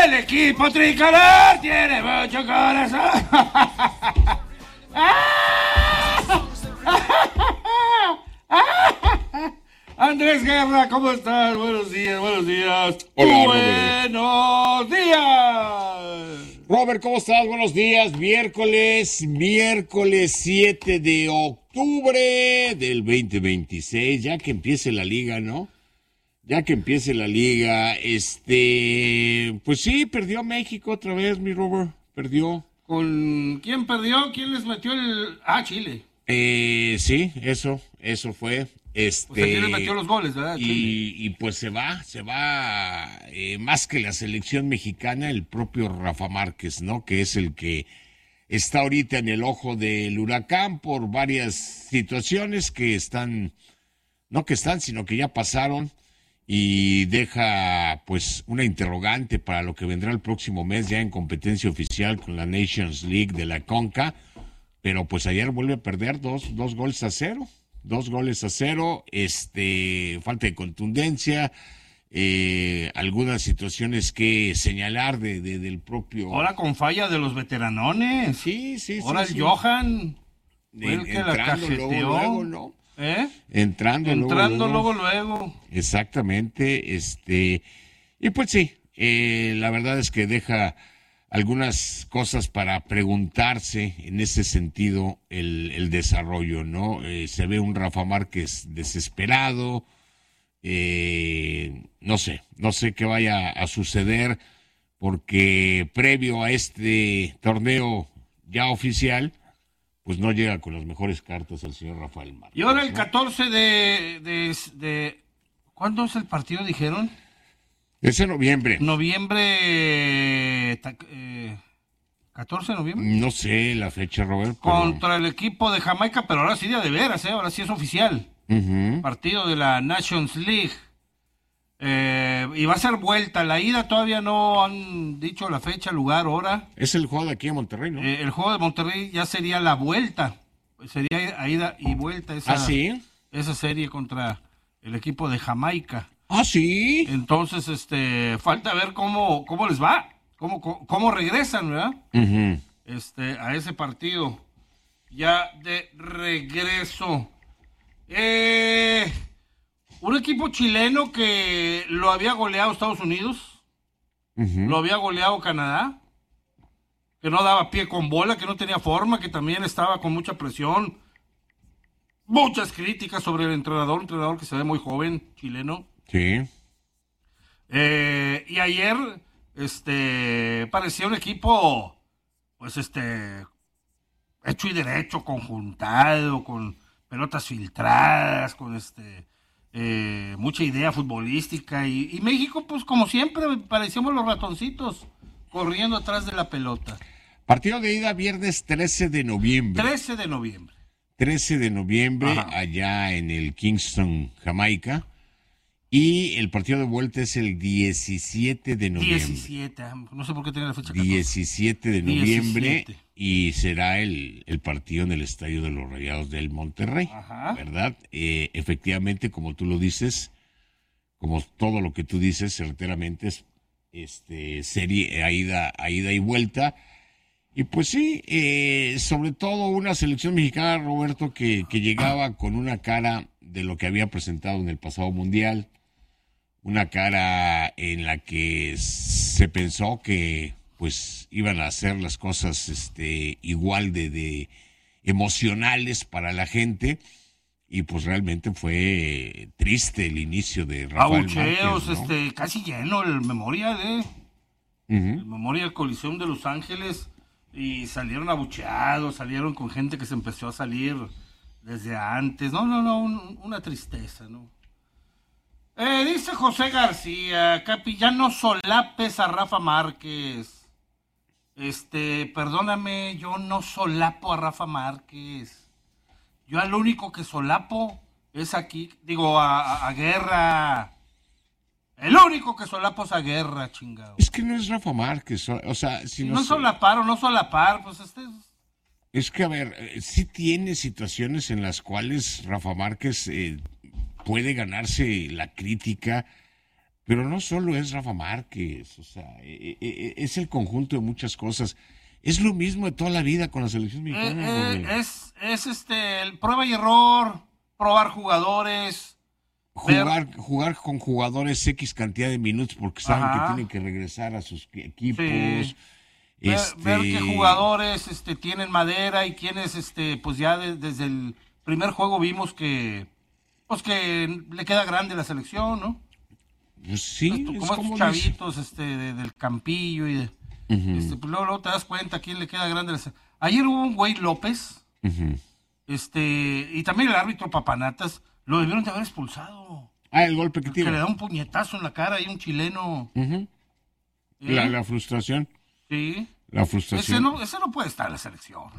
El equipo tricolor tiene mucho corazón. Andrés Guerra, ¿cómo estás? Buenos días, buenos días. Hola, buenos días. Robert, ¿cómo estás? Buenos días. Miércoles 7 de octubre del 2026. Ya que empiece la liga, ¿no? Ya que empiece la liga, pues sí, perdió México otra vez, mi Robert. Perdió. ¿Con quién perdió? ¿Quién les metió el...? Chile. Sí, eso fue. Pues aquí les metió los goles, ¿verdad? Y pues se va, más que la selección mexicana, el propio Rafa Márquez, ¿no? Que es el que está ahorita en el ojo del huracán por varias situaciones sino que ya pasaron, y deja pues una interrogante para lo que vendrá el próximo mes ya en competencia oficial con la Nations League de la CONCA. Pero pues ayer vuelve a perder dos goles a cero. 2 goles a 0, falta de contundencia, algunas situaciones que señalar del propio... Ahora con falla de los veteranones. Sí. Ahora el Johan fue el que la cajeteó. Luego, ¿no? Entrando luego. Exactamente, y pues sí, la verdad es que deja algunas cosas para preguntarse en ese sentido el desarrollo, ¿no? Se ve un Rafa Márquez desesperado, no sé qué vaya a suceder, porque previo a este torneo ya oficial, pues no llega con las mejores cartas el señor Rafael Márquez. Y ahora el 14 de ¿cuándo es el partido, dijeron? Es en noviembre. 14 de noviembre. No sé la fecha, Robert. Contra el equipo de Jamaica, pero ahora sí de veras, ahora sí es oficial. Uh-huh. Partido de la Nations League. Y va a ser vuelta. La ida todavía no han dicho la fecha, lugar, hora. Es el juego de aquí en Monterrey, ¿no? El juego de Monterrey ya sería la vuelta. Sería ida y vuelta ¿sí? Esa serie contra el equipo de Jamaica. ¿Sí? Entonces, falta ver cómo les va, cómo regresan, ¿verdad? Uh-huh. A ese partido ya de regreso. Un equipo chileno que lo había goleado Estados Unidos, uh-huh, lo había goleado Canadá, que no daba pie con bola, que no tenía forma, que también estaba con mucha presión, muchas críticas sobre el entrenador, un entrenador que se ve muy joven, chileno. Sí. Y ayer, parecía un equipo, pues, hecho y derecho, conjuntado, con pelotas filtradas, con mucha idea futbolística. Y México, pues, como siempre, parecíamos los ratoncitos corriendo atrás de la pelota. Partido de ida viernes 13 de noviembre. 13 de noviembre. 13 de noviembre, Ajá, allá en el Kingston, Jamaica. Y el partido de vuelta es el 17 de noviembre. 17, no sé por qué tiene la fecha 14. 17 de noviembre 17. Y será el partido en el Estadio de los Rayados del Monterrey. Ajá. ¿Verdad? Efectivamente, como tú lo dices, como todo lo que tú dices, certeramente es serie a ida y vuelta. Y pues sí, sobre todo una selección mexicana, Roberto, que llegaba con una cara de lo que había presentado en el pasado Mundial, una cara en la que se pensó que pues iban a hacer las cosas igual de emocionales para la gente, y pues realmente fue triste el inicio de Rafael Abucheos, Márquez, ¿no? casi lleno el Memorial, Uh-huh. el Memorial Coliseum de Los Ángeles, y salieron abucheados, salieron con gente que se empezó a salir desde antes. No, una tristeza, ¿no? Dice José García, Capi, ya no solapes a Rafa Márquez. Perdóname, yo no solapo a Rafa Márquez. Yo al único que solapo es aquí, digo, a Guerra. El único que solapo es a Guerra, chingado. Es que no es Rafa Márquez, o sea, si no solapar o no solapar, pues Es que, a ver, sí tiene situaciones en las cuales Rafa Márquez puede ganarse la crítica Pero no solo es Rafa Márquez, o sea, es el conjunto de muchas cosas. Es lo mismo de toda la vida con la selección mexicana. Es el prueba y error, probar jugadores, Jugar con jugadores X cantidad de minutos porque saben que tienen que regresar a sus equipos. Sí. Ver qué jugadores tienen madera y quienes pues ya desde el primer juego vimos que le queda grande la selección, ¿no? Pues sí, como estos chavitos del Campillo y pues luego te das cuenta a quién le queda grande la selección. Ayer hubo un güey López, y también el árbitro Papanatas, lo debieron de haber expulsado. El golpe que tira. Que le da un puñetazo en la cara y un chileno. La frustración. Sí. La frustración. Ese no puede estar en la selección.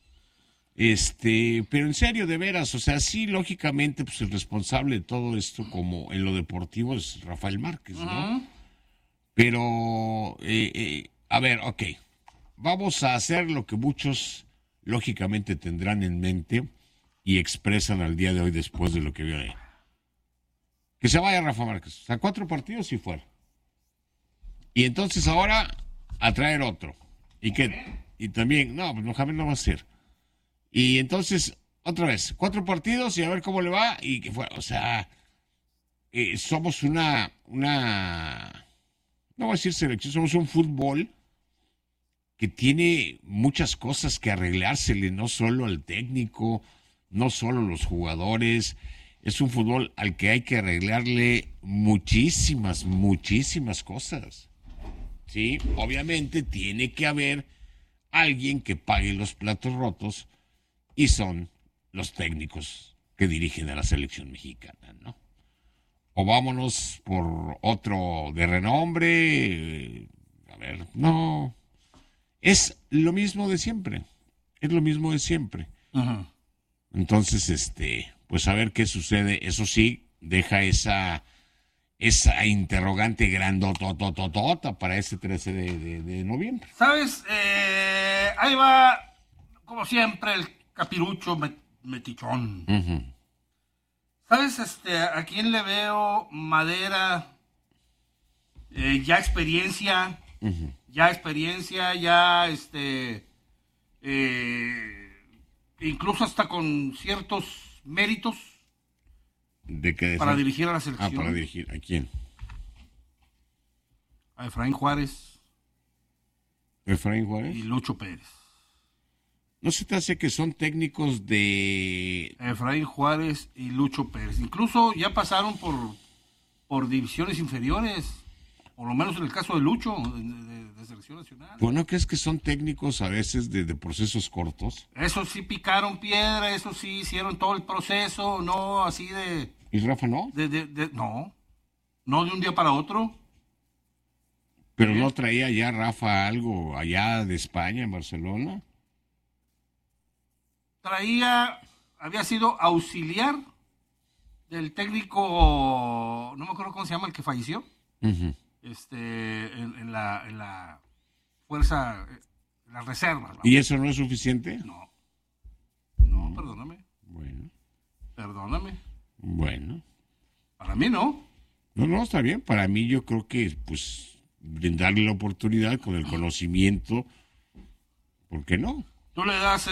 Pero en serio, de veras, o sea, sí, lógicamente, pues el responsable de todo esto, como en lo deportivo, es Rafael Márquez, ¿no? Pero, a ver, ok, vamos a hacer lo que muchos, lógicamente, tendrán en mente y expresan al día de hoy después de lo que vio ahí. Que se vaya Rafa Márquez, o sea, 4 partidos y fuera. Y entonces ahora, a traer otro. Y también, no, pues Mohamed no va a ser. Y entonces, otra vez, 4 partidos y a ver cómo le va y que fuera. O sea, somos una, no voy a decir selección, somos un fútbol que tiene muchas cosas que arreglársele, no solo al técnico, no solo los jugadores. Es un fútbol al que hay que arreglarle muchísimas cosas. Sí, obviamente tiene que haber alguien que pague los platos rotos. Y son los técnicos que dirigen a la selección mexicana, ¿no? O vámonos por otro de renombre. A ver, no. Es lo mismo de siempre. Es lo mismo de siempre. Uh-huh. Entonces, pues a ver qué sucede. Eso sí, deja esa interrogante grandotototota para ese 13 de noviembre. ¿Sabes? Ahí va, como siempre, el capirucho metichón. Uh-huh. ¿Sabes a quién le veo madera? Ya experiencia. Uh-huh. Incluso hasta con ciertos méritos. ¿De qué? Para dirigir a la selección. ¿Para dirigir a quién? A Efraín Juárez. ¿Efraín Juárez? Y Lucho Pérez. ¿No se te hace que son técnicos de...? Efraín Juárez y Lucho Pérez. Incluso ya pasaron por divisiones inferiores. Por lo menos en el caso de Lucho, de selección nacional. ¿Pues no crees que son técnicos a veces de procesos cortos? Eso sí picaron piedra, eso sí hicieron todo el proceso, no así de... ¿Y Rafa no? No de un día para otro. ¿Pero no traía ya Rafa algo allá de España, en Barcelona? Había sido auxiliar del técnico, no me acuerdo cómo se llama, el que falleció. Uh-huh. En la fuerza, en las reservas. ¿Y eso no es suficiente? No, perdóname. Bueno. Perdóname. Bueno. Para mí no. No, está bien. Para mí yo creo que, pues, brindarle la oportunidad con el conocimiento, ¿por qué no? Tú le das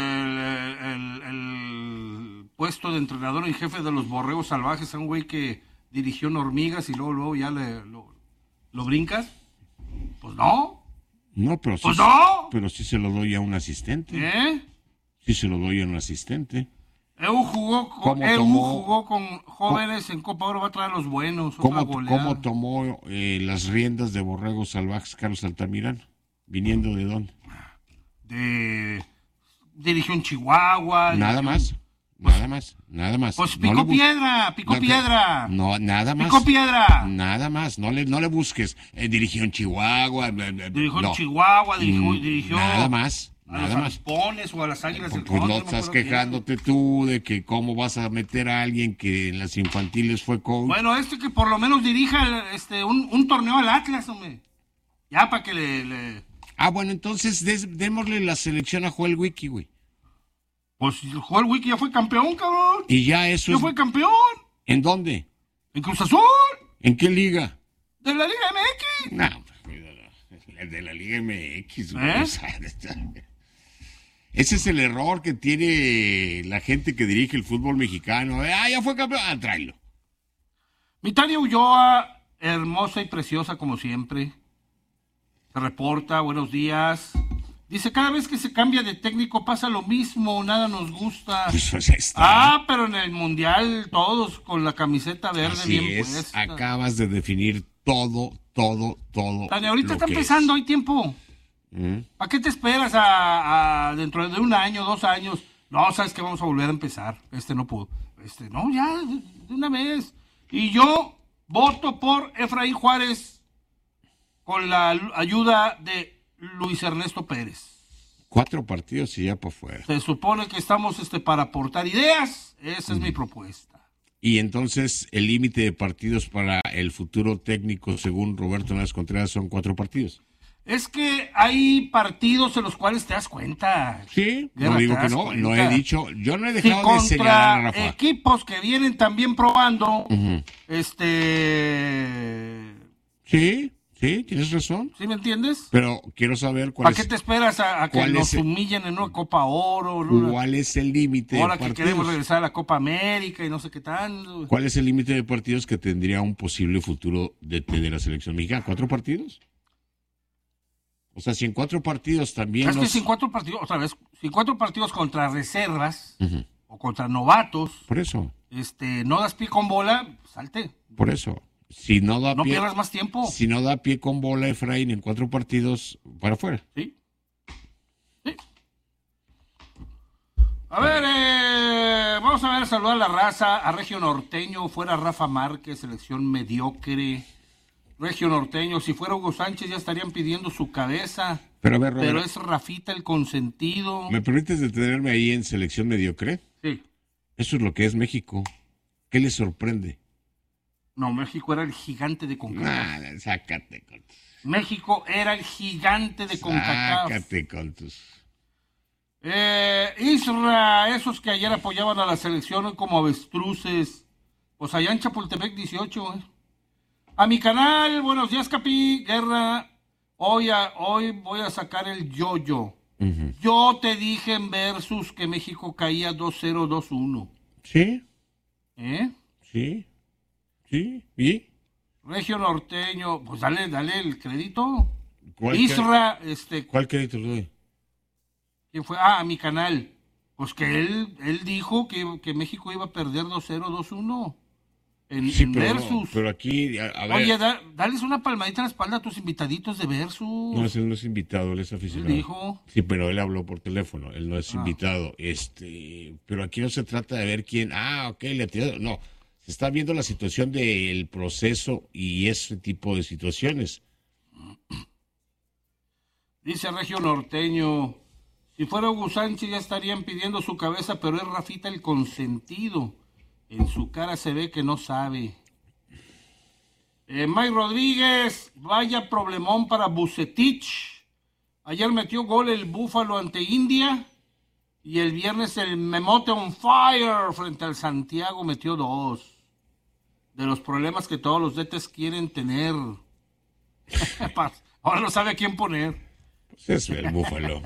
el puesto de entrenador en jefe de los Borregos Salvajes a un güey que dirigió en Hormigas y luego ya lo brincas. Pues no. No, pero sí, pues no. Pero sí se lo doy a un asistente. Sí se lo doy a un asistente. EU jugó con jóvenes en Copa Oro, va a traer a los buenos. ¿Cómo tomó las riendas de Borregos Salvajes Carlos Altamirano? ¿Viniendo de dónde? Dirigió en Chihuahua. Nada más. Pues picó piedra. No, nada más. Picó piedra. Nada más, no le busques. Dirigió en Chihuahua. Dirigió en Chihuahua, dirigió. Nada más. A los Halcones o a las Águilas del Pues no estás quejándote tú de que cómo vas a meter a alguien que en las infantiles fue coach. Bueno, que por lo menos dirija un torneo al Atlas, hombre. Ya para que le... Bueno, entonces démosle la selección a Joel Wiki, güey. Pues Joel Wiki ya fue campeón, cabrón. Y ya eso ya fue campeón. ¿En dónde? En Cruz Azul. ¿En qué liga? de la Liga MX. No, el de la Liga MX. ¿Eh? O sea, ese es el error que tiene la gente que dirige el fútbol mexicano. Ya fue campeón. Tráelo. Mi Tania Ulloa, hermosa y preciosa como siempre. Se reporta, buenos días. Dice, cada vez que se cambia de técnico pasa lo mismo, nada nos gusta. Pues está. Pero en el Mundial todos con la camiseta verde Así bien es. puesta. Acabas de definir todo. Tania, ahorita lo está que empezando, es. hay tiempo. ¿Para qué te esperas a dentro de 1 año, 2 años? No, sabes que vamos a volver a empezar. No pudo. No, ya, de una vez. Y yo voto por Efraín Juárez con la ayuda de Luis Ernesto Pérez. 4 partidos y ya por fuera. Se supone que estamos para aportar ideas. Esa es mi propuesta. Y entonces el límite de partidos para el futuro técnico, según Roberto Hernández Contreras, son 4 partidos. Es que hay partidos en los cuales te das cuenta. Sí, Guerra, no digo te que das no, cuenta. lo he dicho. Yo no he Y dejado de señalar a contra Rafa. equipos que vienen también probando, Sí, tienes razón. ¿sí me entiendes? Pero quiero saber ¿Para qué te esperas a que cuál nos es humillen en una Copa Oro? En una- cuál es el límite de Ahora que queremos partidos. regresar a la Copa América y no sé qué tanto. ¿Cuál es el límite de partidos que tendría un posible futuro de la selección mexicana? ¿4 partidos? O sea, si en 4 partidos también Es que sin 4 partidos, otra vez, sin 4 partidos contra reservas o contra novatos, Por eso, no das pie con bola, salte. por eso. Si no da No pie, pierdas más tiempo. si no da pie con bola Efraín en 4 partidos, para afuera. Sí. Sí. A ver, vamos a saludar a la raza, a Regio Norteño, fuera Rafa Márquez, selección mediocre. Regio Norteño, si fuera Hugo Sánchez ya estarían pidiendo su cabeza. Pero a ver, Robert, Pero es Rafita el consentido. ¿me permites detenerme ahí en selección mediocre? Sí. Eso es lo que es México. ¿Qué les sorprende? No, México era el gigante de CONCACAF. Sácate con México era el gigante de CONCACAF. Sácate con tus... Isra, esos que ayer apoyaban a la selección hoy como avestruces. Pues allá en Chapultepec 18, A mi canal, buenos días, Capi, Guerra. Hoy voy a sacar el yo-yo. Yo te dije en Versus que México caía 2-0, 2-1. ¿Sí? ¿Eh? Sí. ¿Y? Regio Norteño, pues dale el crédito. ¿Cuál Isra, ¿Cuál crédito le doy? ¿quién fue? A mi canal. Pues que él dijo que México iba a perder 2-0, 2-1. Sí, En Versus. pero aquí, a ver... Oye, dales una palmadita en la espalda a tus invitaditos de Versus. No, él no es invitado, él es aficionado. Él dijo. Sí, pero él habló por teléfono, él no es invitado. Pero aquí no se trata de ver quién, ok, le tiró. No, se está viendo la situación del proceso y ese tipo de situaciones. Dice Regio Norteño, si fuera Hugo Sánchez ya estarían pidiendo su cabeza, pero es Rafita el consentido. En su cara se ve que no sabe. Mike Rodríguez, vaya problemón para Vucetich. Ayer metió gol el Búfalo ante India. Y el viernes el Memote on Fire frente al Santiago metió 2. De los problemas que todos los DTs quieren tener. Ahora no sabe a quién poner. Pues eso, el Búfalo.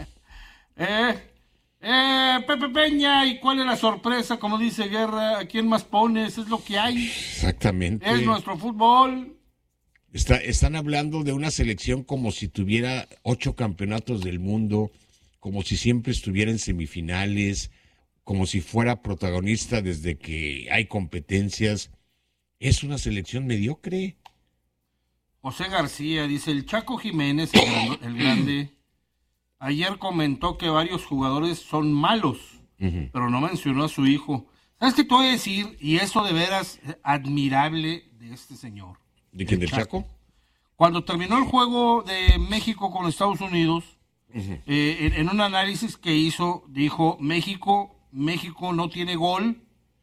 Pepe Peña, ¿y cuál es la sorpresa? Como dice Guerra, ¿a quién más pones? Es lo que hay. Exactamente. Es nuestro fútbol. Están hablando de una selección como si tuviera 8 campeonatos del mundo, como si siempre estuviera en semifinales, como si fuera protagonista desde que hay competencias. Es una selección mediocre. José García dice, el Chaco Jiménez, el grande, ayer comentó que varios jugadores son malos, pero no mencionó a su hijo. ¿Sabes qué te voy a decir? Y eso de veras admirable de este señor. ¿De quién, del Chaco? Cuando terminó el juego de México con Estados Unidos, en un análisis que hizo, dijo, México no tiene gol,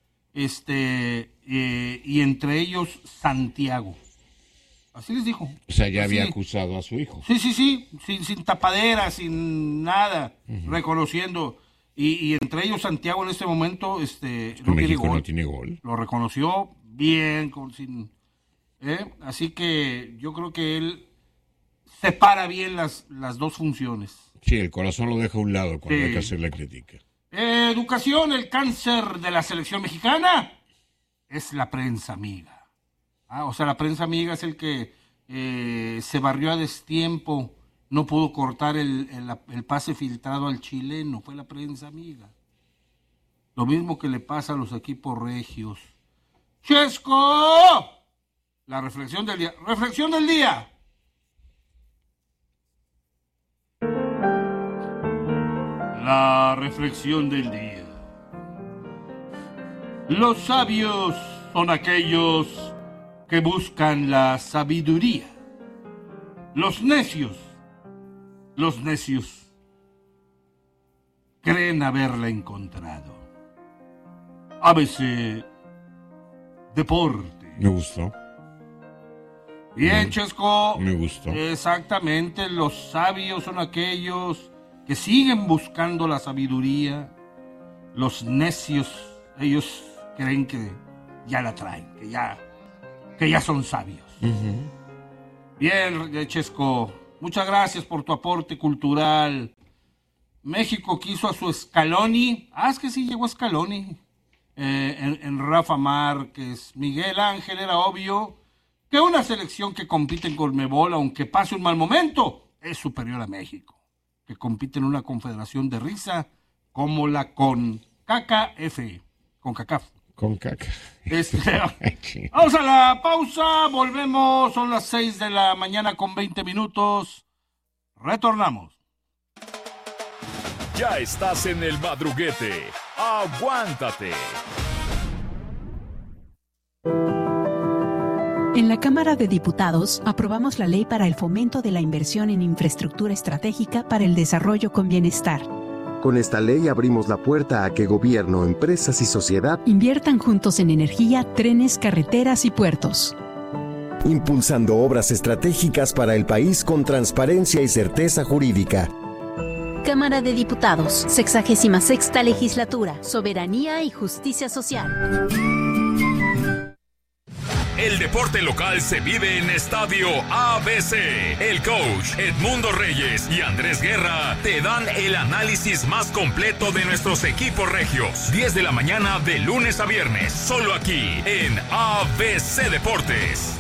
y entre ellos Santiago. Así les dijo. O sea, ya había acusado a su hijo. Sí, sin tapadera, sin nada, reconociendo. Y entre ellos Santiago en este momento no México no tiene gol. Lo reconoció bien, Así que yo creo que él separa bien las dos funciones. Sí, el corazón lo deja a un lado cuando Sí. hay que hacer la crítica. Educación, el cáncer de la selección mexicana es la prensa amiga. O sea, la prensa amiga es el que se barrió a destiempo, no pudo cortar el pase filtrado al chileno, fue la prensa amiga. Lo mismo que le pasa a los equipos regios. ¡Chesco! La reflexión del día. ¡Reflexión del día! La reflexión del día. Los sabios son aquellos que buscan la sabiduría. Los necios creen haberla encontrado. ABC Deporte. Me gustó. Bien, Chesco. Me gustó. Exactamente, los sabios son aquellos que siguen buscando la sabiduría. Los necios, ellos creen que ya la traen, que ya son sabios. Uh-huh. Bien, Chesco, muchas gracias por tu aporte cultural. México quiso a su Scaloni. Es que sí llegó Scaloni. En Rafa Márquez, Miguel Ángel, era obvio que una selección que compite en Conmebol, aunque pase un mal momento, es superior a México, que compite en una confederación de risa como la CONCACAF. CONCACAF. Con caca. Vamos a la pausa, volvemos, son las 6 de la mañana con 20 minutos. Retornamos. Ya estás en el madruguete. ¡Aguántate! En la Cámara de Diputados aprobamos la ley para el fomento de la inversión en infraestructura estratégica para el desarrollo con bienestar. Con esta ley abrimos la puerta a que gobierno, empresas y sociedad inviertan juntos en energía, trenes, carreteras y puertos. impulsando obras estratégicas para el país con transparencia y certeza jurídica. Cámara de Diputados, 66ª Legislatura, Soberanía y Justicia Social. El deporte local se vive en Estadio ABC. El coach Edmundo Reyes y Andrés Guerra te dan el análisis más completo de nuestros equipos regios. 10 de la mañana de lunes a viernes, solo aquí en ABC Deportes.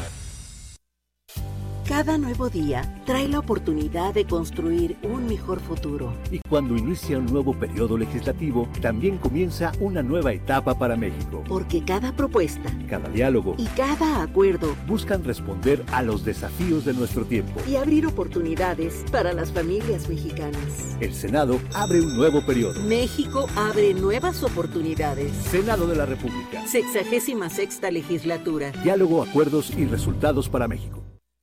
Cada nuevo día trae la oportunidad de construir un mejor futuro. Y cuando inicia un nuevo periodo legislativo, también comienza una nueva etapa para México. Porque cada propuesta, cada diálogo y cada acuerdo buscan responder a los desafíos de nuestro tiempo y abrir oportunidades para las familias mexicanas. El Senado abre un nuevo periodo. México abre nuevas oportunidades. Senado de la República. 66ª Legislatura. Diálogo, acuerdos y resultados para México.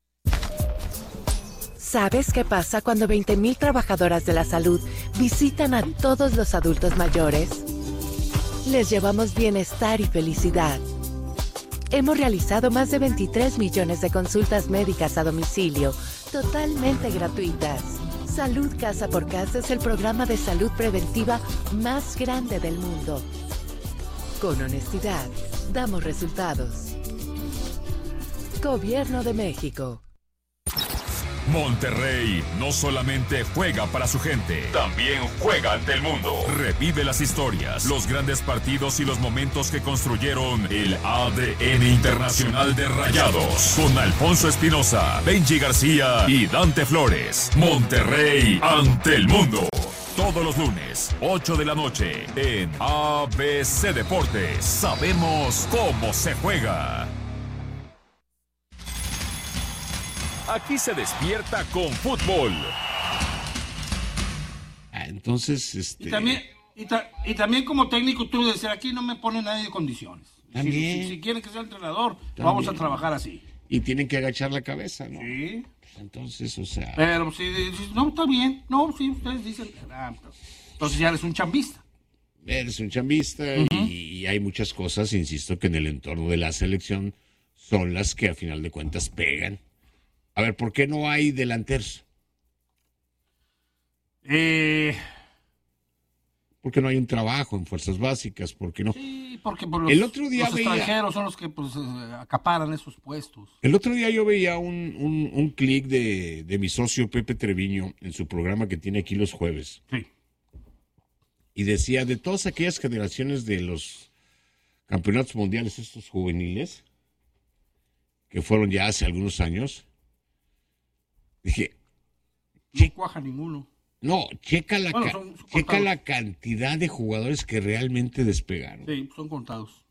¿Sabes qué pasa cuando 20,000 trabajadoras de la salud visitan a todos los adultos mayores? Les llevamos bienestar y felicidad. Hemos realizado más de 23 millones de consultas médicas a domicilio, totalmente gratuitas. Salud Casa por Casa es el programa de salud preventiva más grande del mundo. Con honestidad, damos resultados. Gobierno de México. Monterrey no solamente juega para su gente, también juega ante el mundo. Revive las historias, los grandes partidos y los momentos que construyeron el ADN internacional de Rayados. Con Alfonso Espinosa, Benji García y Dante Flores. Monterrey ante el mundo. Todos los lunes, 8 de la noche, en ABC Deportes. Sabemos cómo se juega. Aquí se despierta con fútbol. Entonces, Y también como técnico tú decir, aquí no me pone nadie de condiciones. Si quieren que sea entrenador, vamos a trabajar así. Y tienen que agachar la cabeza, ¿no? Sí. Entonces, o sea... Pero si no, está bien. No, sí, ustedes dicen... entonces ya eres un chambista. Eres un chambista y hay muchas cosas, insisto, que en el entorno de la selección son las que a final de cuentas pegan. A ver, ¿por qué no hay delanteros? porque no hay un trabajo en fuerzas básicas, porque no. Sí, porque El otro día los extranjeros son los que pues, acaparan esos puestos. El otro día yo veía un clic de mi socio Pepe Treviño en su programa que tiene aquí los jueves. Sí. Y decía, de todas aquellas generaciones de los campeonatos mundiales estos juveniles, que fueron ya hace algunos años, dije, no cuaja ninguno. No, checa la cantidad de jugadores que realmente despegaron. Sí, son contados.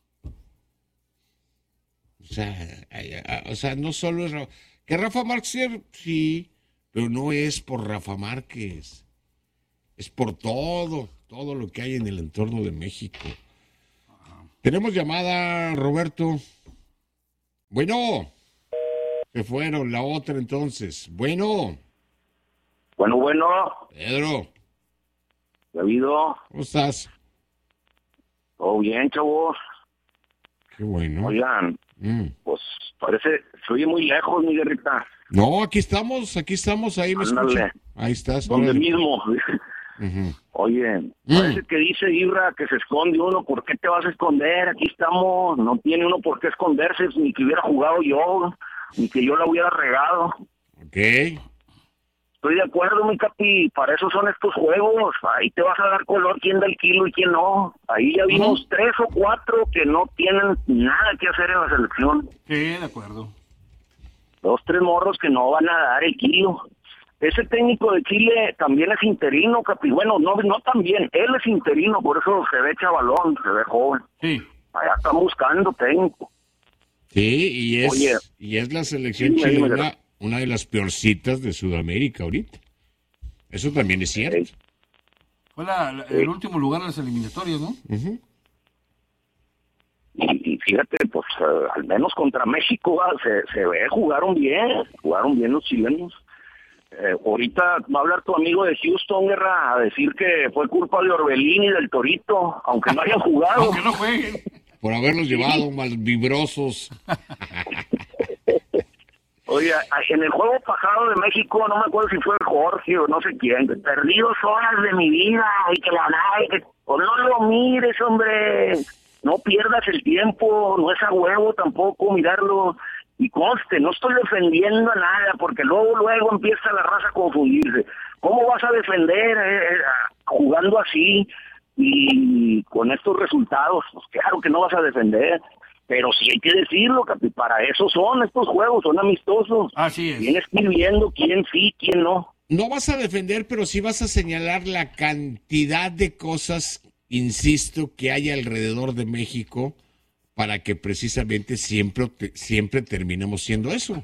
O sea, no solo es que Rafa Márquez, sí, pero no es por Rafa Márquez. Es por todo lo que hay en el entorno de México. Tenemos llamada, Roberto. Bueno, se fueron, la otra entonces. Bueno. Pedro. David. ¿Cómo estás? Todo bien, chavos. Qué bueno. Oigan, pues parece, se oye muy lejos, mi guerrita. No, aquí estamos, ahí me escuchan. Ahí estás. Donde mismo. Uh-huh. Oye, parece que dice Ibra que se esconde uno. ¿Por qué te vas a esconder? Aquí estamos. No tiene uno por qué esconderse, ni que hubiera jugado yo, ni que yo la hubiera regado. Ok. Estoy de acuerdo, mi capi, para eso son estos juegos. Ahí te vas a dar color quién da el kilo y quién no. Ahí ya vimos 3 o 4 que no tienen nada que hacer en la selección. Sí, de acuerdo. 2, 3 morros que no van a dar el kilo. Ese técnico de Chile también es interino, capi. Bueno, no también, él es interino, por eso se ve chavalón, se ve joven. Sí. Allá están buscando técnico. Sí, y es la selección chilena una de las peorcitas de Sudamérica ahorita. Eso también es cierto. Fue el último lugar en las eliminatorias, ¿no? Uh-huh. Y fíjate, pues al menos contra México se ve, jugaron bien los chilenos. Ahorita va a hablar tu amigo de Houston, Guerra, a decir que fue culpa de Orbelín y del Torito, aunque no hayan jugado. Aunque no jueguen. Por haberlos llevado mal vibrosos. Oye, en el juego pasado de México, no me acuerdo si fue Jorge o no sé quién, perdí 2 horas de mi vida y que la nada, pues no lo mires, hombre, no pierdas el tiempo, no es a huevo tampoco mirarlo, y conste, no estoy defendiendo a nada, porque luego empieza la raza a confundirse. ¿Cómo vas a defender jugando así y con estos resultados? Pues claro que no vas a defender. Pero sí hay que decirlo, capi, para eso son estos juegos, son amistosos. Así es. Tienes que ir viendo quién sí, quién no. No vas a defender, pero sí vas a señalar la cantidad de cosas, insisto, que hay alrededor de México para que precisamente siempre terminemos siendo eso.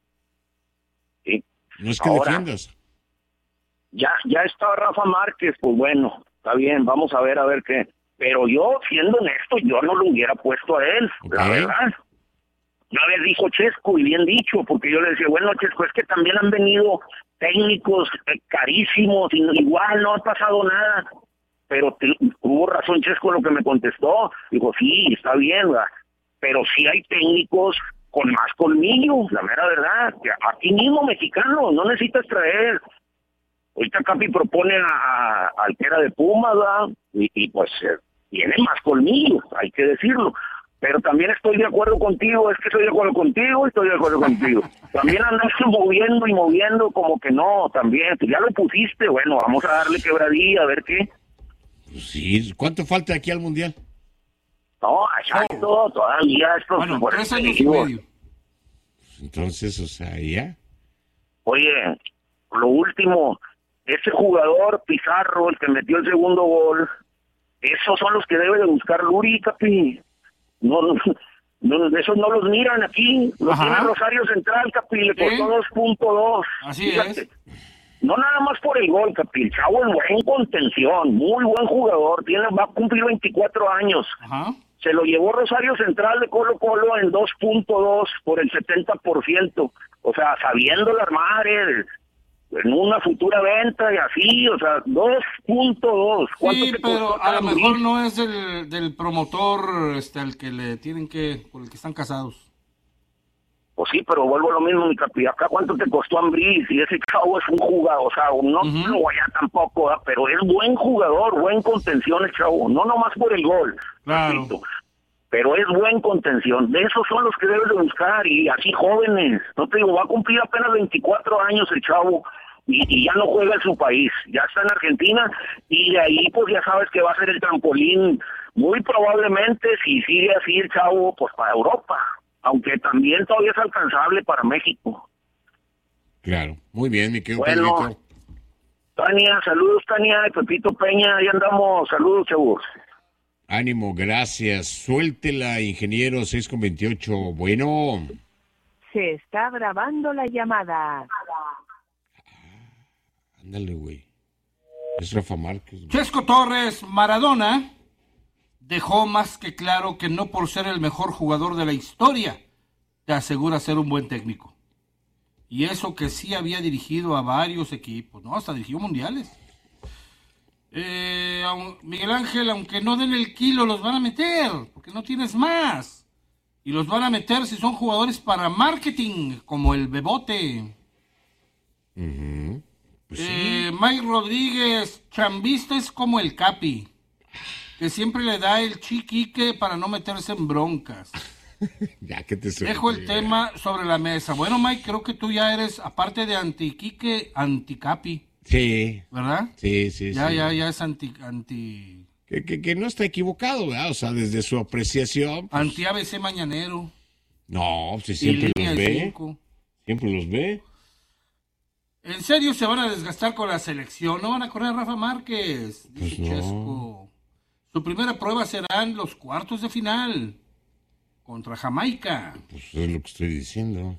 Sí. No es que ahora, defiendas. Ya está Rafa Márquez, pues bueno, está bien, vamos a ver qué. Pero yo, siendo honesto, yo no lo hubiera puesto a él, la verdad. Una vez dijo Chesco, y bien dicho, porque yo le decía, bueno, Chesco, es que también han venido técnicos carísimos, y igual no ha pasado nada. Pero tuvo razón Chesco lo que me contestó. Dijo, sí, está bien, ¿verdad? Pero sí hay técnicos con más colmillo, la mera verdad. Aquí mismo mexicano, no necesitas traer. Ahorita Capi propone al que era de Pumas, ¿verdad? Y pues tiene más colmillo, hay que decirlo. Pero también estoy de acuerdo contigo, es que estoy de acuerdo contigo y estoy de acuerdo contigo. También andaste moviendo como que no, también. Tú ya lo pusiste, bueno, vamos a darle quebradilla, a ver qué. Pues sí, ¿cuánto falta aquí al Mundial? No, exacto, todavía esto. Bueno, 3 años y medio. Entonces, o sea, ya. Oye, lo último, ese jugador Pizarro, el que metió el segundo gol, esos son los que debe de buscar Luri, Capi. No, esos no los miran aquí. Los tiene Rosario Central, Capi, le costó 2.2. Así fíjate. es. No nada más por el gol, Capi. El chavo es buen contención, muy buen jugador. Va a cumplir 24 años. Ajá. Se lo llevó Rosario Central de Colo-Colo en 2.2 por el 70%. O sea, sabiéndole armar en una futura venta y así, o sea, 2.2. Sí, pero a lo mejor no es del promotor al que le tienen que, por el que están casados. Pues sí, pero vuelvo a lo mismo, mi capi. Acá, ¿cuánto te costó Ambriz? Y ese chavo es un jugador, o sea, no lo vaya tampoco, ¿verdad? Pero es buen jugador, buen contención el chavo. No nomás por el gol. Claro. Repito, pero es buen contención. De esos son los que debes de buscar, y así jóvenes. No te digo, va a cumplir apenas 24 años el chavo, y ya no juega en su país. Ya está en Argentina, y de ahí, pues ya sabes que va a ser el trampolín, muy probablemente, si sigue así el chavo, pues para Europa. Aunque también todavía es alcanzable para México. Claro, muy bien, mi querido Bueno, Pedrito. Tania, saludos, Tania, y Pepito Peña, ahí andamos, saludos, chavos. Ánimo, gracias. Suéltela, ingeniero 6:28. Bueno. Se está grabando la llamada. Ándale, güey. Es Rafa Márquez. Chesco Torres, Maradona, dejó más que claro que no por ser el mejor jugador de la historia te asegura ser un buen técnico. Y eso que sí había dirigido a varios equipos, ¿no? Hasta dirigió mundiales. Miguel Ángel, aunque no den el kilo, los van a meter, porque no tienes más. Y los van a meter si son jugadores para marketing, como el Bebote. Pues sí. Mike Rodríguez, chambista es como el Capi, que siempre le da el chiquique para no meterse en broncas. Ya que te Dejo el tema sobre la mesa. Bueno, Mike, creo que tú ya eres, aparte de anti-Quique, anti-Capi. Sí. ¿Verdad? Sí. Ya es anti... Que no está equivocado, ¿verdad? O sea, desde su apreciación. Pues... Anti-ABC mañanero. No, pues siempre los ve. 5. Siempre los ve. ¿En serio se van a desgastar con la selección? ¿No van a correr a Rafa Márquez? Pues Dice Chesco. Su primera prueba serán los cuartos de final contra Jamaica. Pues es lo que estoy diciendo.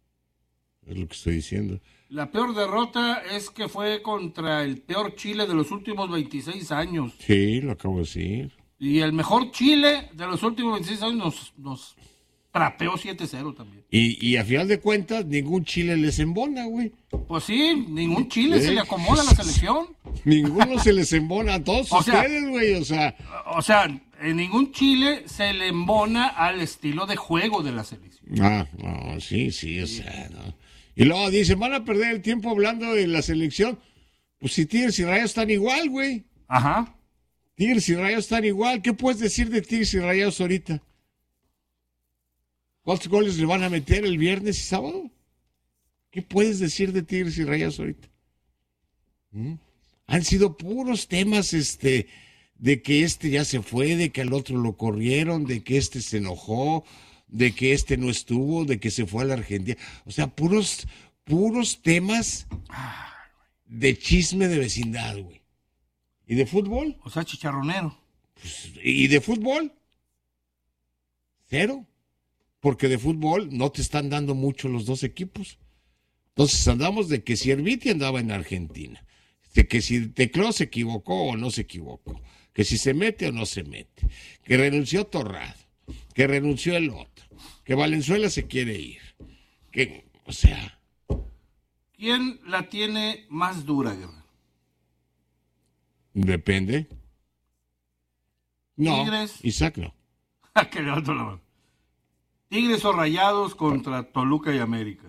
La peor derrota es que fue contra el peor Chile de los últimos 26 años. Sí, lo acabo de decir. Y el mejor Chile de los últimos 26 años nos trapeó 7-0 también. Y a final de cuentas, ningún Chile les embona, güey. Pues sí, ningún Chile se le acomoda a la selección. Ninguno se les embona a todos ustedes, güey, o sea, en ningún Chile se le embona al estilo de juego de la selección. No, sí, o sea, no. Y luego dicen, van a perder el tiempo hablando de la selección. Pues si Tigres y Rayados están igual, güey. Ajá. Tigres y Rayados están igual. ¿Qué puedes decir de Tigres y Rayados ahorita? ¿Cuántos goles le van a meter el viernes y sábado? ¿Qué puedes decir de Tigres y Rayados ahorita? Han sido puros temas, de que ya se fue, de que al otro lo corrieron, de que se enojó, de que no estuvo, de que se fue a la Argentina. O sea, puros temas de chisme de vecindad, güey. ¿Y de fútbol? O sea, chicharronero. Pues, ¿y de fútbol? Cero. Porque de fútbol no te están dando mucho los dos equipos. Entonces andamos de que si Erviti andaba en Argentina, de que si Tecló se equivocó o no se equivocó, que si se mete o no se mete, que renunció Torrado, que renunció el otro, que Valenzuela se quiere ir, que, o sea... ¿Quién la tiene más dura, Guerra? Depende. No, Tigres. Isaac no. Que levanto la mano. Tigres o Rayados contra Toluca y América.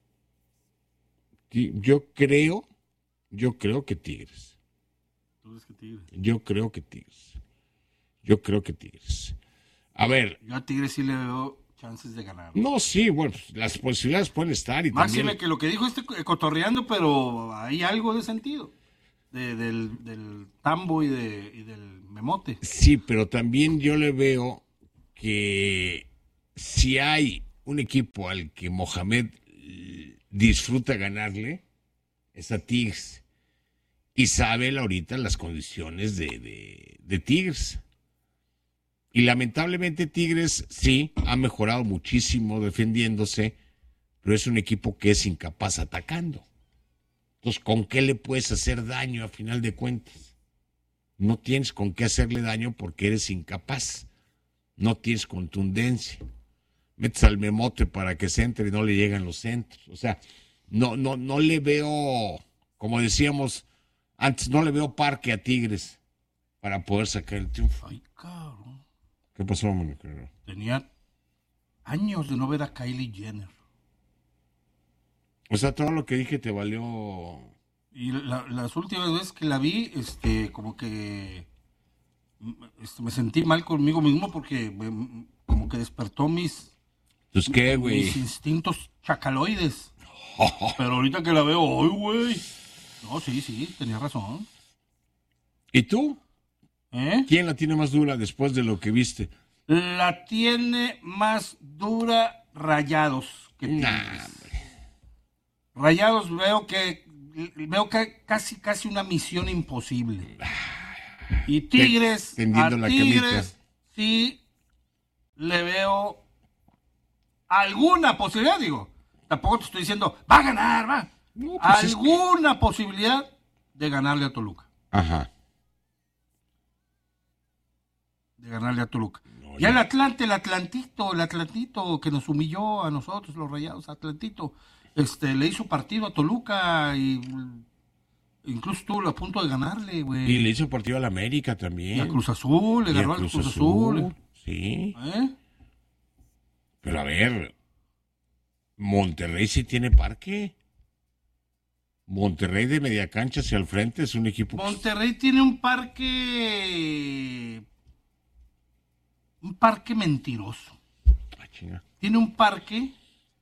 Yo creo que Tigres. ¿Tú crees que Tigres? Yo creo que Tigres. A ver. Yo a Tigres sí le veo chances de ganar. No, sí, bueno, las posibilidades pueden estar. Y Máxime también... que lo que dijo cotorreando, pero hay algo de sentido. Del Tambo y del Memote. Sí, pero también yo le veo que si hay un equipo al que Mohamed disfruta ganarle, es a Tigres. Y sabe él ahorita las condiciones de Tigres. Y lamentablemente Tigres sí ha mejorado muchísimo defendiéndose, pero es un equipo que es incapaz atacando. Entonces, ¿con qué le puedes hacer daño a final de cuentas? No tienes con qué hacerle daño porque eres incapaz. No tienes contundencia. Metes al Memote para que se entre y no le llegan los centros. O sea, no le veo, como decíamos antes, no le veo parque a Tigres para poder sacar el triunfo. Ay, cabrón. ¿Qué pasó, Mónica? Tenía años de no ver a Kylie Jenner. O sea, todo lo que dije te valió... Y las últimas veces que la vi, como que me sentí mal conmigo mismo porque como que despertó mis instintos chacaloides. Pero ahorita que la veo, ¡ay, güey! No, sí, tenía razón. ¿Y tú? ¿Quién la tiene más dura después de lo que viste? La tiene más dura Rayados que Tigres. Rayados veo que casi una misión imposible. Y Tigres, sí le veo alguna posibilidad, digo. Tampoco te estoy diciendo, va a ganar, va. No, pues alguna posibilidad de ganarle a Toluca. Ajá. De ganarle a Toluca. No, ya el Atlantito que nos humilló a nosotros, los Rayados, Atlantito, le hizo partido a Toluca y incluso estuvo a punto de ganarle, güey. Y le hizo partido a la América también. Y a Cruz Azul, le ganó al Cruz Azul. Sí. Pero a ver, Monterrey sí tiene parque. Monterrey de media cancha hacia el frente es un equipo... Monterrey tiene un parque mentiroso. Tiene un parque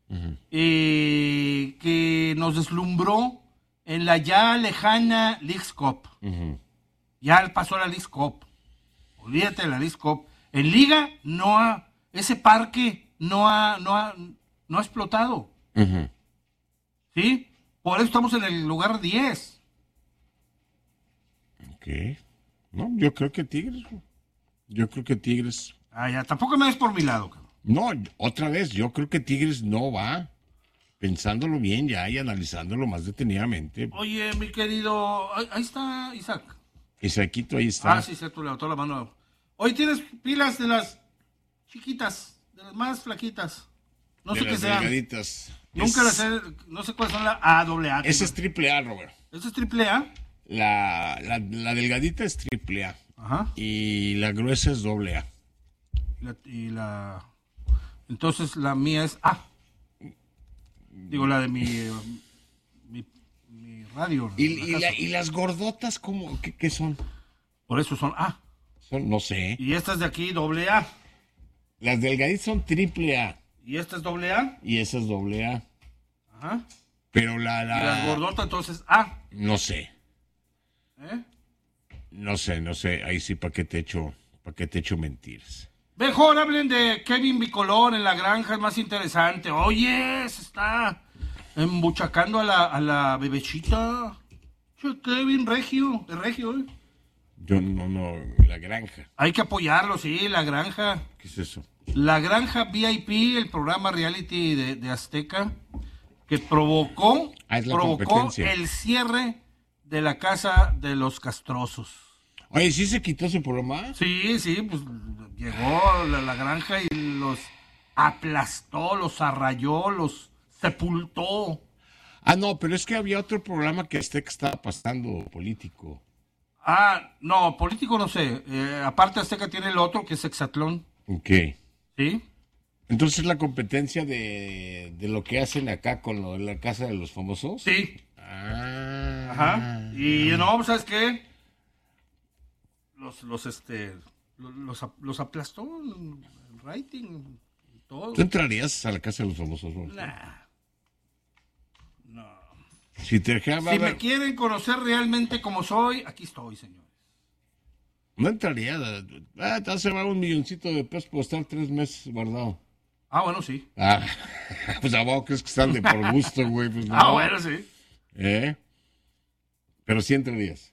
que nos deslumbró en la ya lejana Leagues Cup. Ya pasó la Leagues Cup. Olvídate de la Leagues Cup. En Liga ese parque no ha explotado. ¿Sí? Por eso estamos en el lugar 10. Ok. No, yo creo que Tigres. Ya, tampoco me des por mi lado, cabrón. No, otra vez, yo creo que Tigres no va. Pensándolo bien ya y analizándolo más detenidamente. Oye, mi querido, ahí está Isaac. Isaquito, ahí está. Sí, tú levantó la mano. Hoy tienes pilas de las chiquitas, de las más flaquitas. No sé qué sean. Delgaditas. Nunca las sé, no sé cuáles son la AA. Esa es AAA, Robert. ¿Esa es AAA? La delgadita es AAA. Ajá. Y la gruesa es AA. Entonces la mía es A. Digo, la de mi radio. ¿Y las gordotas qué son? Por eso son A. No sé. Y estas de aquí, AA. Las delgaditas son AAA. ¿Y esta es AA? Y esa es AA. Ajá. Pero ¿Y las gordotas entonces A? No sé. No sé. Ahí sí, ¿para qué te echo mentiras? Mejor hablen de Kevin Bicolor en La Granja, es más interesante. Oye, se está embuchacando a la bebechita. Kevin Regio, de Regio, Yo no, La Granja. Hay que apoyarlo, sí, La Granja. ¿Qué es eso? La Granja VIP, el programa reality de Azteca, que provocó el cierre de la Casa de los Castrosos. Oye, ¿sí se quitó ese programa? Sí, pues llegó la Granja y los aplastó, los arrayó, los sepultó. No, pero es que había otro programa que Azteca estaba pasando político. No, político no sé. Aparte Azteca tiene el otro que es Hexatlón. Ok. ¿Sí? Entonces, ¿la competencia de lo que hacen acá con lo de la Casa de los Famosos? Sí. Ajá. Y no, ¿sabes qué? Los aplastó en rating y todo. ¿Tú entrarías a la Casa de los Famosos? Nah. No. Si me quieren conocer realmente como soy, aquí estoy, señores. No entraría. Te vas a llevar $1 milloncito de pesos por estar 3 meses guardado. Bueno, sí. Pues a vos crees que están de por gusto, güey. Pues no. Bueno, sí. Pero sí entrarías.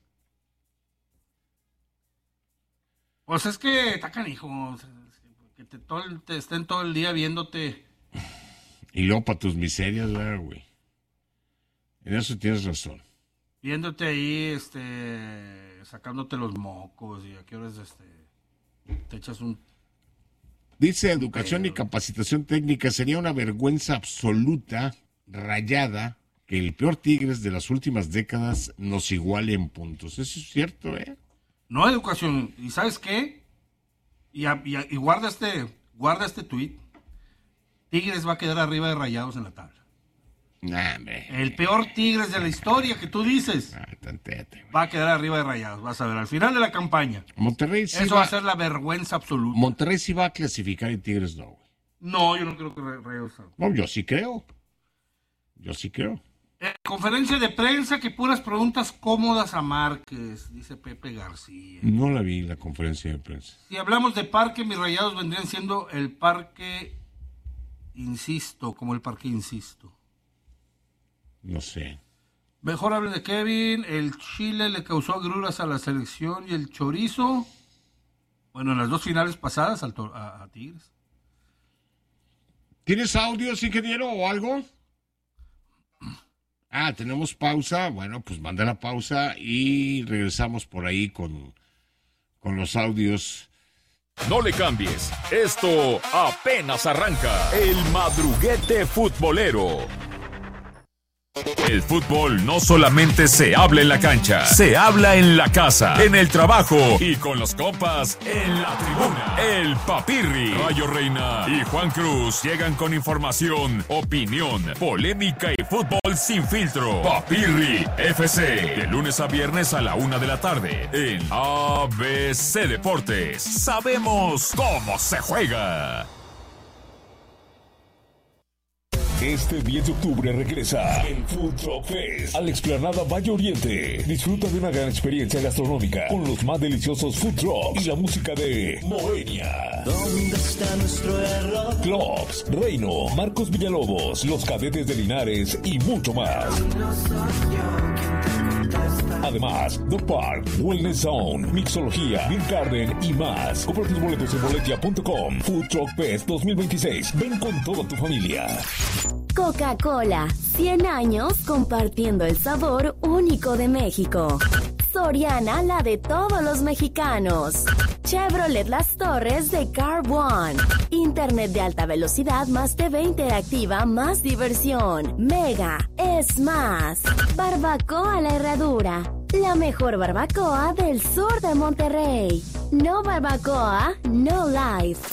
Pues es que está canijo, que te estén todo el día viéndote. Y luego para tus miserias, güey. En eso tienes razón. Viéndote ahí, sacándote los mocos y a qué horas, te echas un... Dice Educación y Capacitación Técnica, sería una vergüenza absoluta, rayada, que el peor Tigres de las últimas décadas nos iguale en puntos. Eso es cierto, No, Educación. ¿Y sabes qué? Y guarda este tuit. Tigres va a quedar arriba de Rayados en la tabla. El peor Tigres de la historia que tú dices. Va a quedar arriba de Rayados, vas a ver, al final de la campaña. Monterrey sí Eso va a ser la vergüenza absoluta. Monterrey sí va a clasificar y Tigres no, güey. No, yo no creo que Rayados. No, yo sí creo. Conferencia de prensa, que puras preguntas cómodas a Márquez, dice Pepe García. No la vi, la conferencia de prensa. Si hablamos de parque, mis Rayados vendrían siendo el parque, insisto, como el parque insisto. No sé. Mejor hable de Kevin. El Chile le causó agruras a la selección y el chorizo. Bueno, en las 2 finales pasadas a Tigres. ¿Tienes audios, ingeniero, o algo? Tenemos pausa. Bueno, pues manda la pausa y regresamos por ahí con los audios. No le cambies. Esto apenas arranca. El madruguete futbolero. El fútbol no solamente se habla en la cancha, se habla en la casa, en el trabajo y con los compas en la tribuna. El Papirri, Rayo Reina y Juan Cruz llegan con información, opinión, polémica y fútbol sin filtro. Papirri FC, de lunes a viernes a la 1 de la tarde en ABC Deportes. Sabemos cómo se juega. Este 10 de octubre regresa el Food Truck Fest a la explanada Valle Oriente. Disfruta de una gran experiencia gastronómica con los más deliciosos food trucks y la música de Moenia. ¿Dónde está nuestro error? Clubs, Reino, Marcos Villalobos, Los Cadetes de Linares y mucho más. Además, Dog Park, Wellness Zone, Mixología, Beer Garden y más. Compra tus boletos en boletia.com. Food Truck Fest 2026. Ven con toda tu familia. Coca-Cola, 100 años compartiendo el sabor único de México. Soriana, la de todos los mexicanos. Chevrolet Las Torres de Car One. Internet de alta velocidad más TV interactiva, más diversión. Mega es más. Barbacoa La Herradura, la mejor barbacoa del sur de Monterrey. No barbacoa, no life.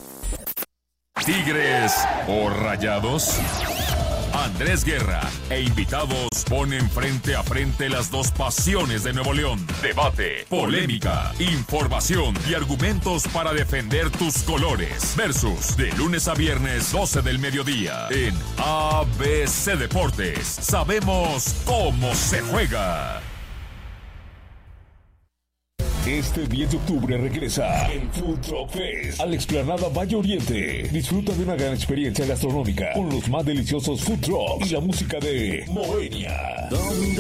Tigres o Rayados. Andrés Guerra e invitados ponen frente a frente las dos pasiones de Nuevo León. Debate, polémica, información y argumentos para defender tus colores. Versus de lunes a viernes 12 del mediodía en ABC Deportes. Sabemos cómo se juega. Este 10 de octubre regresa el Food Truck Fest a la explanada Valle Oriente. Disfruta de una gran experiencia gastronómica con los más deliciosos food trucks y la música de Moenia. ¿Dónde